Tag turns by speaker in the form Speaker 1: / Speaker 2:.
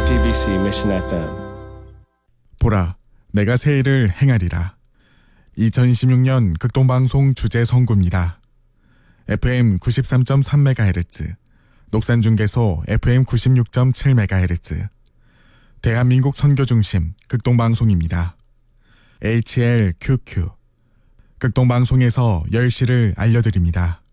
Speaker 1: JTBC Mission FM.
Speaker 2: 보라, 내가 새 일을 행하리라. 2016년 극동방송 주제 선구입니다. FM 93.3MHz, 녹산중계소 FM 96.7MHz, 대한민국 선교중심 극동방송입니다. HLQQ, 극동방송에서 10시를 알려드립니다.